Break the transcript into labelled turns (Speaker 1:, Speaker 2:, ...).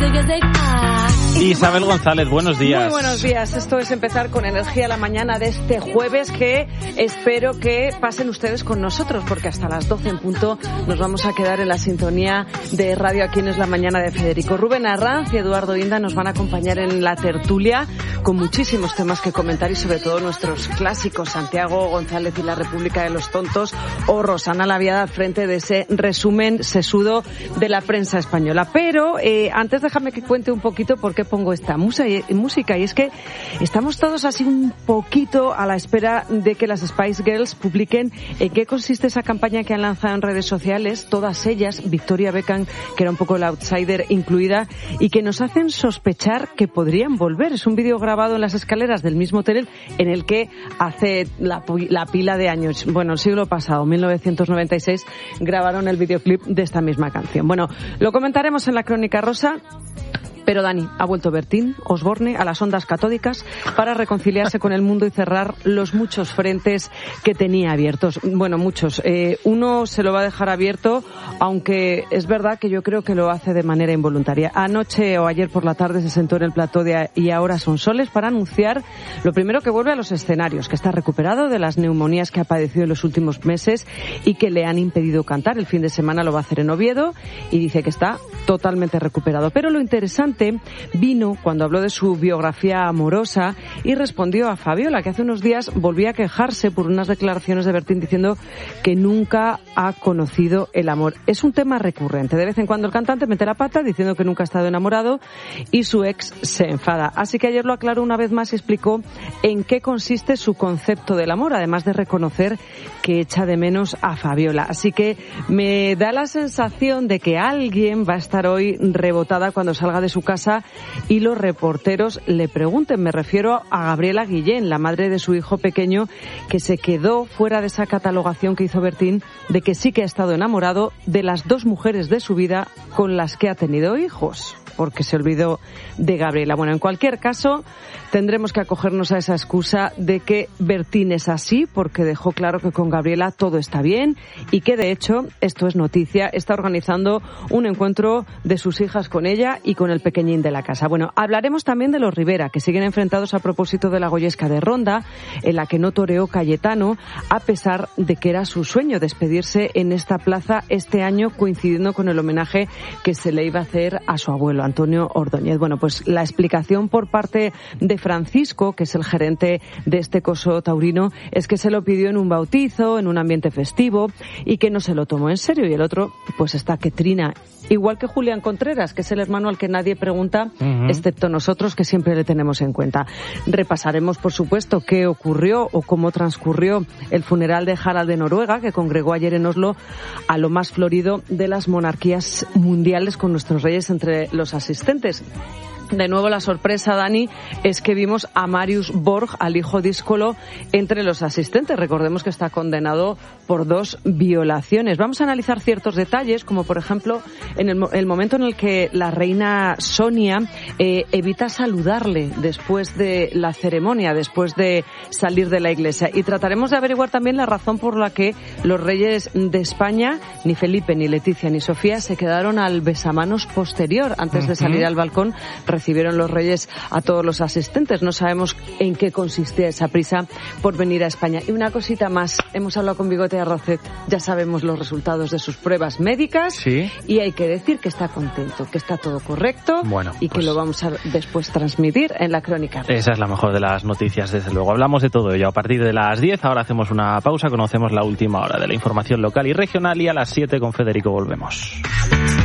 Speaker 1: Isabel González, buenos días.
Speaker 2: Muy buenos días. Esto es empezar con energía la mañana de este jueves, que espero que pasen ustedes con nosotros, porque hasta las 12 en punto nos vamos a quedar en la sintonía de Radio Aquí en Es la Mañana de Federico. Rubén Arranz y Eduardo Inda nos van a acompañar en la tertulia con muchísimos temas que comentar y sobre todo nuestros clásicos, Santiago González y la República de los Tontos, o Rosana Laviada al frente de ese resumen sesudo de la prensa española. Pero antes déjame que cuente un poquito por qué pongo esta música, y es que estamos todos así un poquito a la espera de que las Spice Girls publiquen en qué consiste esa campaña que han lanzado en redes sociales, todas ellas, Victoria Beckham, que era un poco la outsider incluida, y que nos hacen sospechar que podrían volver. Es un vídeo grabado en las escaleras del mismo hotel en el que hace la pila de años, bueno, el siglo pasado, 1996, grabaron el videoclip de esta misma canción. Bueno, lo comentaremos en la Crónica Rosa. Pero Dani, ha vuelto Bertín Osborne a las ondas catódicas para reconciliarse con el mundo y cerrar los muchos frentes que tenía abiertos. Bueno, muchos. Uno se lo va a dejar abierto, aunque es verdad que yo creo que lo hace de manera involuntaria. Anoche o ayer por la tarde se sentó en el plató de Y Ahora Son Soles para anunciar lo primero, que vuelve a los escenarios, que está recuperado de las neumonías que ha padecido en los últimos meses y que le han impedido cantar. El fin de semana lo va a hacer en Oviedo y dice que está totalmente recuperado. Pero lo interesante vino cuando habló de su biografía amorosa y respondió a Fabiola, que hace unos días volvía a quejarse por unas declaraciones de Bertín diciendo que nunca ha conocido el amor. Es un tema recurrente. De vez en cuando el cantante mete la pata diciendo que nunca ha estado enamorado y su ex se enfada. Así que ayer lo aclaró una vez más y explicó en qué consiste su concepto del amor, además de reconocer que echa de menos a Fabiola. Así que me da la sensación de que alguien va a estar hoy rebotada cuando salga de su casa y los reporteros le pregunten. Me refiero a Gabriela Guillén, la madre de su hijo pequeño, que se quedó fuera de esa catalogación que hizo Bertín de que sí que ha estado enamorado de las dos mujeres de su vida con las que ha tenido hijos, porque se olvidó de Gabriela. Bueno, en cualquier caso, tendremos que acogernos a esa excusa de que Bertín es así, porque dejó claro que con Gabriela todo está bien y que, de hecho, esto es noticia, está organizando un encuentro de sus hijas con ella y con el pequeñín de la casa. Bueno, hablaremos también de los Rivera, que siguen enfrentados a propósito de la Goyesca de Ronda, en la que no toreó Cayetano, a pesar de que era su sueño despedirse en esta plaza este año, coincidiendo con el homenaje que se le iba a hacer a su abuelo, Antonio Ordóñez. Bueno, pues la explicación por parte de Francisco, que es el gerente de este coso taurino, es que se lo pidió en un bautizo, en un ambiente festivo, y que no se lo tomó en serio. Y el otro, pues está que trina. Igual que Julián Contreras, que es el hermano al que nadie pregunta, excepto nosotros, que siempre le tenemos en cuenta. Repasaremos, por supuesto, qué ocurrió o cómo transcurrió el funeral de Harald de Noruega, que congregó ayer en Oslo a lo más florido de las monarquías mundiales, con nuestros reyes entre los asistentes. De nuevo, la sorpresa, Dani, es que vimos a Marius Borg, al hijo díscolo, entre los asistentes. Recordemos que está condenado por 2 violaciones. Vamos a analizar ciertos detalles, como por ejemplo, en el momento en el que la reina Sonia evita saludarle después de la ceremonia, después de salir de la iglesia. Y trataremos de averiguar también la razón por la que los reyes de España, ni Felipe, ni Leticia, ni Sofía, se quedaron al besamanos posterior antes de salir al balcón. Recibieron los reyes a todos los asistentes. No sabemos en qué consistía esa prisa por venir a España. Y una cosita más. Hemos hablado con Bigote Arrocet. Ya sabemos los resultados de sus pruebas médicas. ¿Sí? Y hay que decir que está contento, que está todo correcto. Bueno, y que lo vamos a después transmitir en la Crónica.
Speaker 1: Esa es la mejor de las noticias, desde luego. Hablamos de todo ello a partir de las 10. Ahora hacemos una pausa. Conocemos la última hora de la información local y regional y a las 7 con Federico volvemos.